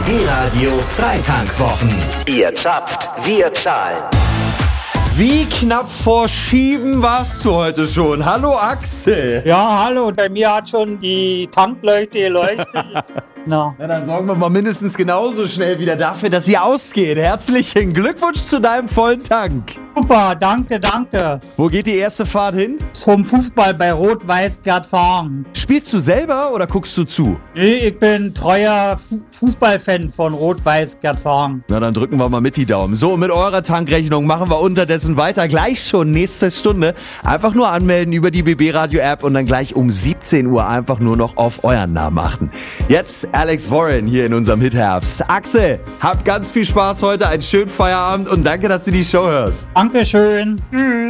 BB Radio Freitankwwochen. Ihr zapft, wir zahlen. Wie knapp vor Schieben warst du heute schon? Hallo Axel. Ja, hallo. Bei mir hat schon die Tankleuchte geleuchtet. Na, dann sorgen wir mal mindestens genauso schnell wieder dafür, dass sie ausgeht. Herzlichen Glückwunsch zu deinem vollen Tank. Super, danke. Wo geht die erste Fahrt hin? Zum Fußball bei Rot-Weiß Gerzhorn. Spielst du selber oder guckst du zu? Nee, ich bin treuer Fußballfan von Rot-Weiß Gerzhorn. Na, dann drücken wir mal mit die Daumen. So, mit eurer Tankrechnung machen wir unterdessen weiter. Gleich schon nächste Stunde. Einfach nur anmelden über die BB Radio App und dann gleich um 17 Uhr einfach nur noch auf euren Namen achten. Jetzt Alex Warren hier in unserem Hitherbst. Axel, habt ganz viel Spaß heute, einen schönen Feierabend und danke, dass du die Show hörst. Dankeschön. Tschüss.